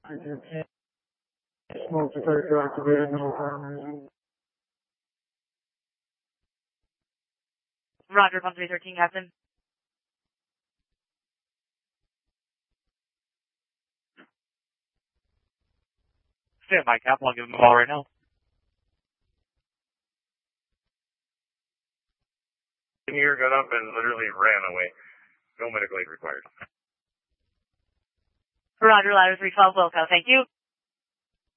You can't smoke detector activated, no primary. Roger, Pump 313, Captain. Stand by, Cap. I'll give him a call right now. Here got up and literally ran away. No medical aid required. Roger, Ladder 312 Wilco. Thank you.